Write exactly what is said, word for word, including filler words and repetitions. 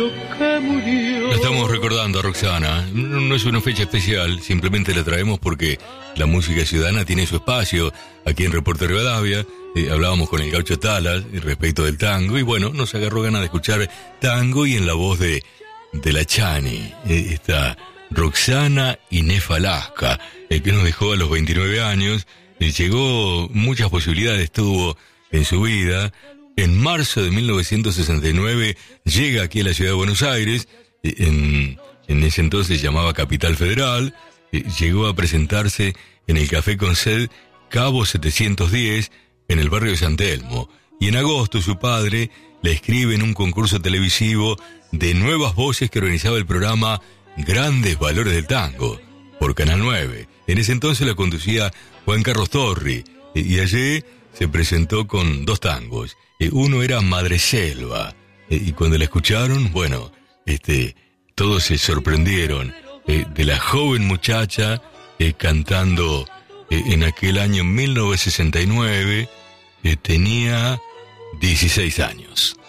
pero que murió. Estamos recordando a Roxana. No, no es una fecha especial, simplemente la traemos porque la música ciudadana tiene su espacio aquí en Reporte Rivadavia. Eh, hablábamos con el Gaucho Talas respecto del tango y bueno, nos agarró ganas de escuchar tango y en la voz de, de la Chani, eh, esta Roxana Inés Falasca, el que nos dejó a los veintinueve años. Eh, llegó, muchas posibilidades tuvo en su vida. En marzo de mil novecientos sesenta y nueve llega aquí a la ciudad de Buenos Aires, eh, en, en ese entonces llamaba Capital Federal. Eh, llegó a presentarse en el Café con Sed Cabo setecientos diez, en el barrio de San Telmo, y en agosto su padre le escribe en un concurso televisivo de nuevas voces que organizaba el programa Grandes Valores del Tango, por Canal nueve. En ese entonces la conducía Juan Carlos Torri, y allí se presentó con dos tangos. Uno era Madreselva, y cuando la escucharon, bueno, este, todos se sorprendieron de la joven muchacha cantando. En aquel año mil novecientos sesenta y nueve eh, tenía dieciséis años.